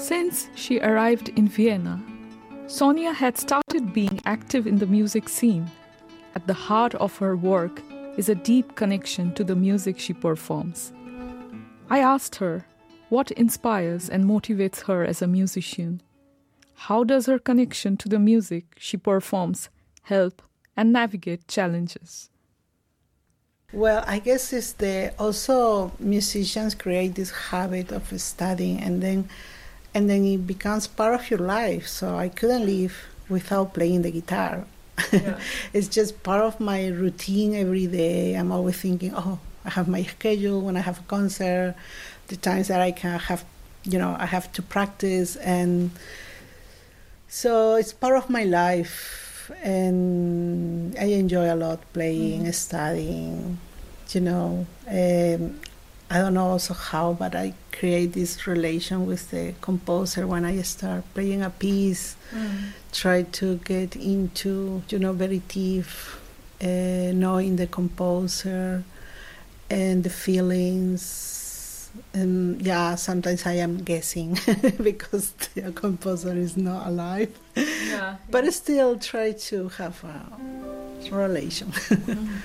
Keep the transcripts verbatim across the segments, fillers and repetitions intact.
Since she arrived in Vienna, Sonia had started being active in the music scene. At the heart of her work is a deep connection to the music she performs. I asked her what inspires and motivates her as a musician. How does her connection to the music she performs help and navigate challenges? Well, I guess it's the also musicians create this habit of studying, and then and then it becomes part of your life. So I couldn't live without playing the guitar. Yeah. It's just part of my routine every day. I'm always thinking, oh, I have my schedule when I have a concert, the times that I can have, you know, I have to practice, and so it's part of my life, and I enjoy a lot playing, mm-hmm. studying, you know. Um, I don't know also how, but I create this relation with the composer when I start playing a piece, mm. try to get into, you know, very deep, uh, knowing the composer and the feelings. And yeah, sometimes I am guessing because the composer is not alive. Yeah, yeah. But I still try to have a relation. Mm.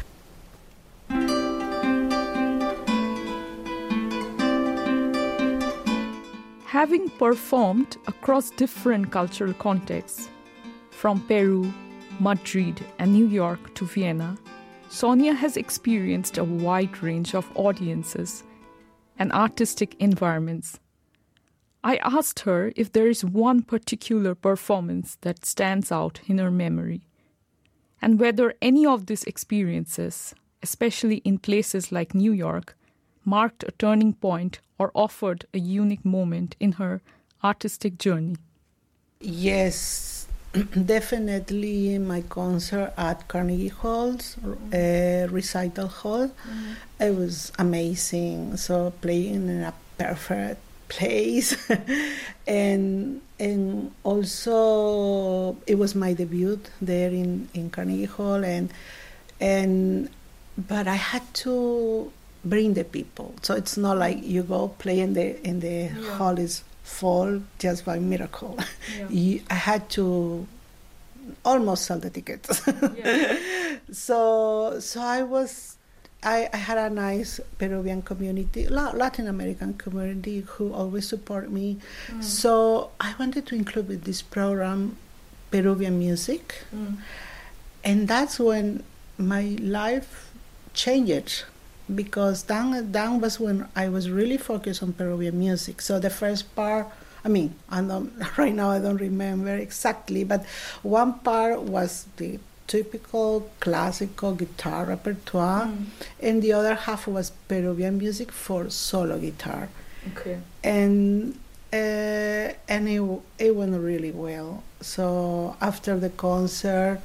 Having performed across different cultural contexts, from Peru, Madrid, and New York to Vienna, Sonia has experienced a wide range of audiences and artistic environments. I asked her if there is one particular performance that stands out in her memory, and whether any of these experiences, especially in places like New York, marked a turning point or offered a unique moment in her artistic journey. Yes, definitely my concert at Carnegie Hall's uh, recital hall. Mm-hmm. It was amazing. So playing in a perfect place, and and also it was my debut there in, in Carnegie Hall, and and but I had to bring the people. So it's not like you go play in the in the yeah. hall is full just by miracle. Yeah. you, I had to almost sell the tickets. Yeah. so so I was I, I had a nice Peruvian community, Latin American community who always support me. Mm. So I wanted to include with this program Peruvian music, mm. and that's when my life changed. Because then, then was when I was really focused on Peruvian music. So the first part, I mean, I don't, right now I don't remember exactly, but one part was the typical classical guitar repertoire, mm. and the other half was Peruvian music for solo guitar. Okay. And uh, and it, it went really well. So after the concert,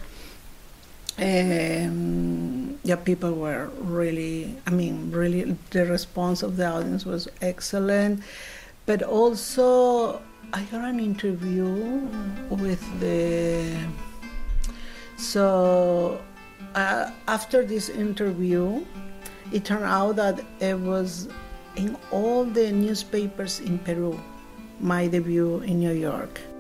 Um, yeah, people were really, I mean, really, the response of the audience was excellent. But also, I got an interview with the, so uh, after this interview, it turned out that it was in all the newspapers in Peru, my debut in New York.